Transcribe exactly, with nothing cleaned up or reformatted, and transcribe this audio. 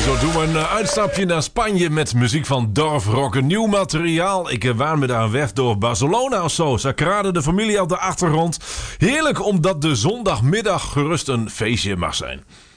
Zo doen we een uh, uitstapje naar Spanje met muziek van Dorfrock. Nieuw materiaal. Ik uh, waan me daar weg door Barcelona of zo. Sacrade, de familie op de achtergrond. Heerlijk omdat de zondagmiddag gerust een feestje mag zijn.